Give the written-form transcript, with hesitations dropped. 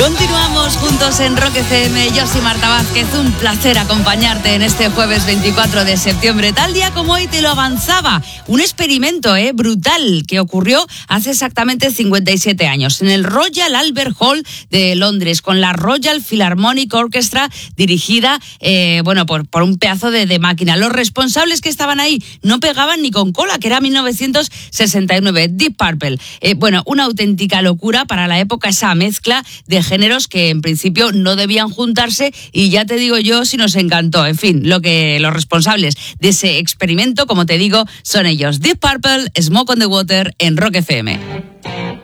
Continuamos juntos en Rock FM. Yo soy Marta Vázquez. Un placer acompañarte en este jueves 24 de septiembre. Tal día como hoy te lo avanzaba. Un experimento brutal que ocurrió hace exactamente 57 años en el Royal Albert Hall de Londres con la Royal Philharmonic Orchestra dirigida por un pedazo de máquina. Los responsables que estaban ahí no pegaban ni con cola, que era 1969. Deep Purple. Una auténtica locura para la época, esa mezcla de géneros que en principio no debían juntarse, y ya te digo yo si nos encantó. En fin, los responsables de ese experimento, como te digo, son ellos. Deep Purple, Smoke on the Water en Rock FM.